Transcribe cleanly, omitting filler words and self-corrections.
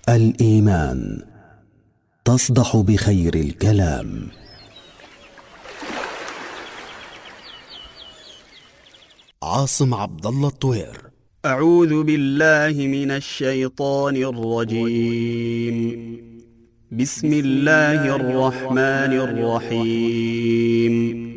الإيمان تصدح بخير الكلام. عاصم عبد الله الطوير. أعوذ بالله من الشيطان الرجيم. بسم الله الرحمن الرحيم.